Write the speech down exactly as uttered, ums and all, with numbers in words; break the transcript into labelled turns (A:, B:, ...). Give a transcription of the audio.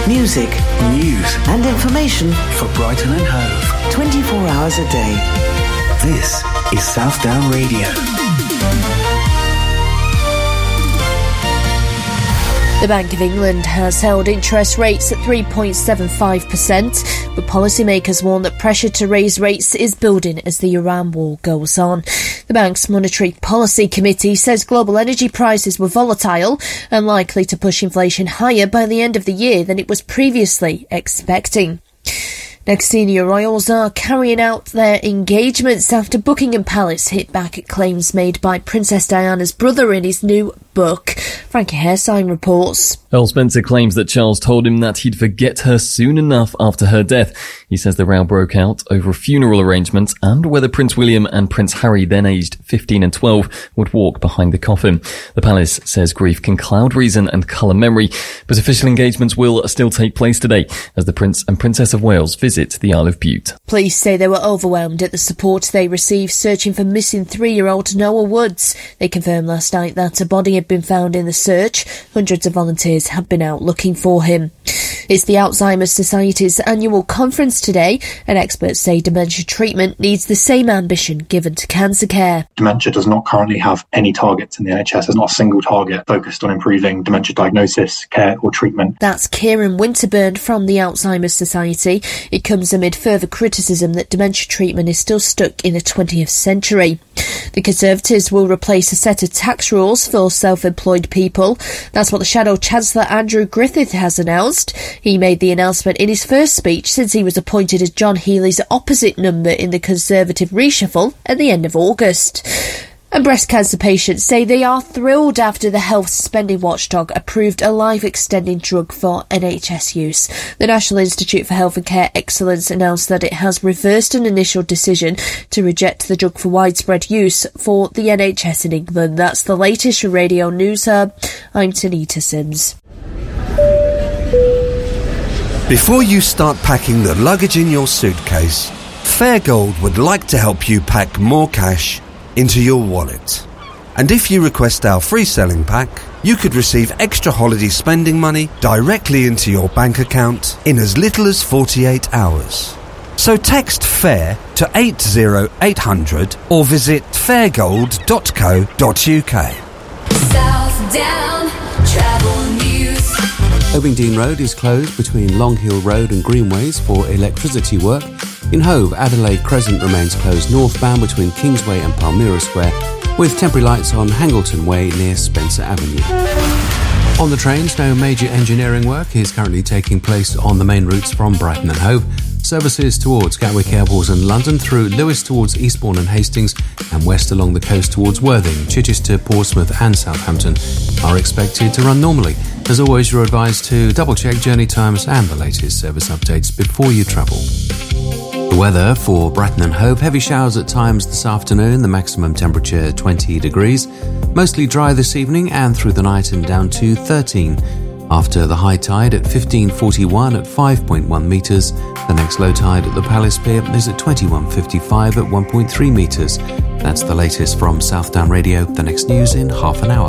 A: Music,
B: news
A: and information
B: for Brighton and Hove.
A: twenty-four hours a day.
B: This is Southdown Radio.
C: The Bank of England has held interest rates at three point seven five percent, but policymakers warn that pressure to raise rates is building as the Iran war goes on. The bank's Monetary Policy Committee says global energy prices were volatile and likely to push inflation higher by the end of the year than it was previously expecting. Next, senior royals are carrying out their engagements after Buckingham Palace hit back at claims made by Princess Diana's brother in his new book. Frankie Hairsign reports.
D: Earl Spencer claims that Charles told him that he'd forget her soon enough after her death. He says the row broke out over funeral arrangements and whether Prince William and Prince Harry, then aged fifteen and twelve, would walk behind the coffin. The palace says grief can cloud reason and colour memory, but official engagements will still take place today as the Prince and Princess of Wales visit the Isle of Bute.
C: Police say they were overwhelmed at the support they received searching for missing three-year-old Noah Woods. They confirmed last night that a body had been found in the search. Hundreds of volunteers have been out looking for him. It's the Alzheimer's Society's annual conference today, and experts say dementia treatment needs the same ambition given to cancer care.
E: Dementia does not currently have any targets in the N H S. There's not a single target focused on improving dementia diagnosis, care or treatment.
C: That's Kieran Winterburn from the Alzheimer's Society. It comes amid further criticism that dementia treatment is still stuck in the twentieth century. The Conservatives will replace a set of tax rules for self-employed people. That's what the Shadow Chancellor Andrew Griffith has announced. He made the announcement in his first speech since he was appointed as John Healey's opposite number in the Conservative reshuffle at the end of August. And breast cancer patients say they are thrilled after the health spending watchdog approved a life-extending drug for N H S use. The National Institute for Health and Care Excellence announced that it has reversed an initial decision to reject the drug for widespread use for the N H S in England. That's the latest from Radio News Hub. I'm Tanita Sims.
F: Before you start packing the luggage in your suitcase, Fairgold would like to help you pack more cash into your wallet. And if you request our free selling pack, you could receive extra holiday spending money directly into your bank account in as little as forty-eight hours. So text FAIR to eight zero eight hundred or visit fairgold dot co dot uk.
G: Southdown Travel News.
H: Ovingdean Road is closed between Long Hill Road and Greenways for electricity work. In Hove, Adelaide Crescent remains closed northbound between Kingsway and Palmyra Square, with temporary lights on Hangleton Way near Spencer Avenue. On the trains, no major engineering work is currently taking place on the main routes from Brighton and Hove. Services towards Gatwick Airport and London, through Lewes towards Eastbourne and Hastings, and west along the coast towards Worthing, Chichester, Portsmouth and Southampton are expected to run normally. As always, you're advised to double-check journey times and the latest service updates before you travel. The weather for Brighton and Hove: heavy showers at times this afternoon, the maximum temperature twenty degrees. Mostly dry this evening and through the night and down to thirteen. After the high tide at fifteen forty-one at five point one metres, the next low tide at the Palace Pier is at twenty-one fifty-five at one point three metres. That's the latest from Southdown Radio. The next news in half an hour.